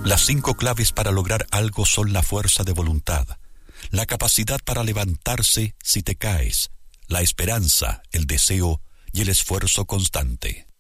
Las 5 claves para lograr algo son la fuerza de voluntad, la capacidad para levantarse si te caes, la esperanza, el deseo y el esfuerzo constante.